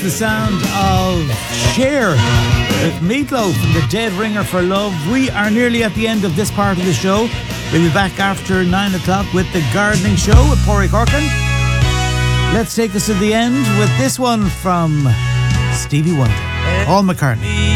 the sound of Cher with Meatloaf and the Dead Ringer for Love. We are nearly at the end of this part of the show. We'll be back after 9 o'clock with the Gardening Show with Pádraig Corcoran. Let's take us to the end with this one from Stevie Wonder, Paul McCartney.